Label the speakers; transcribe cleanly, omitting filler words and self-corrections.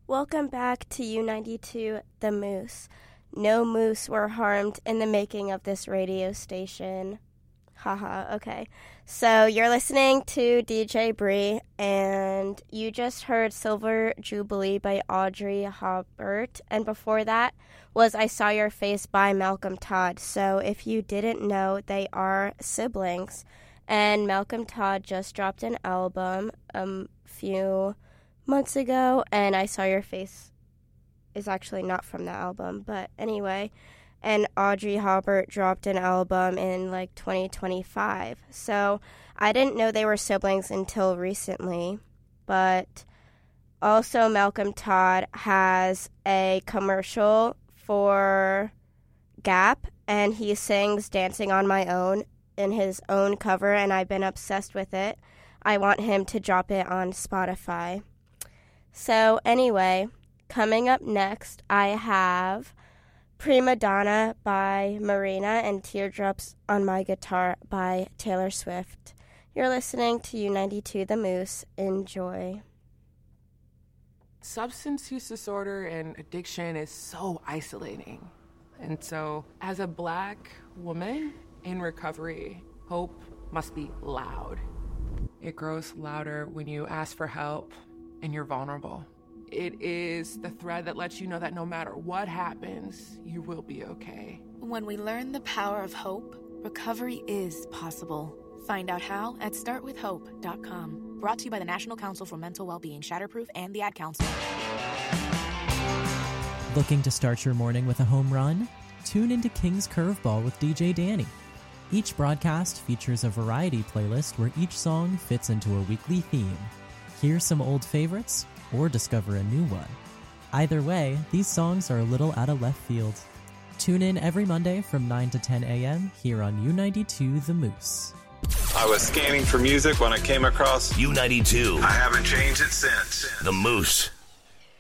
Speaker 1: Welcome back to U92 The Moose. No moose were harmed in the making of this radio station. Haha, okay. So you're listening to DJ Bree, and you just heard Silver Jubilee by Audrey Hobart, and before that was I Saw Your Face by Malcolm Todd. So if you didn't know, they are siblings, and Malcolm Todd just dropped an album a few months ago, and I Saw Your Face is actually not from the album, but anyway, and Audrey Hobart dropped an album in 2025. So I didn't know they were siblings until recently, but also Malcolm Todd has a commercial for Gap, and he sings Dancing on My Own in his own cover, and I've been obsessed with it. I want him to drop it on Spotify. So anyway, coming up next, I have Prima Donna by Marina and Teardrops on My Guitar by Taylor Swift. You're listening to U92 The Moose. Enjoy.
Speaker 2: Substance use disorder and addiction is so isolating. And so, as a Black woman in recovery, hope must be loud. It grows louder when you ask for help and you're vulnerable. It is the thread that lets you know that no matter what happens, you will be okay.
Speaker 3: When we learn the power of hope, recovery is possible. Find out how at startwithhope.com. Brought to you by the National Council for Mental Wellbeing, Shatterproof, and the Ad Council.
Speaker 4: Looking to start your morning with a home run? Tune into King's Curveball with DJ Danny. Each broadcast features a variety playlist where each song fits into a weekly theme. Hear some old favorites, or discover a new one. Either way, these songs are a little out of left field. Tune in every Monday from 9 to 10 a.m. here on U92 The Moose.
Speaker 5: I was scanning for music when I came across
Speaker 6: U92.
Speaker 5: I haven't changed it since.
Speaker 6: The Moose.